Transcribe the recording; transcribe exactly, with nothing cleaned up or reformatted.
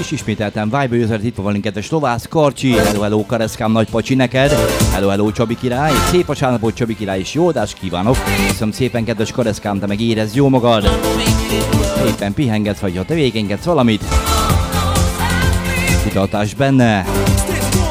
és ismételten Viber user itt van velünk, kedves Lovász Karcsi. Hello, hello, Kareszkám, nagy pacsi neked. Hello, hello, Csabi király. Szép vasárnapot, Csabi király, és jó adást kívánok. Köszönöm szépen, kedves Kareszkám, te meg érezd jó magad. Éppen pihengetsz, vagy ha tevékenykedsz valamit. Kitartás benne.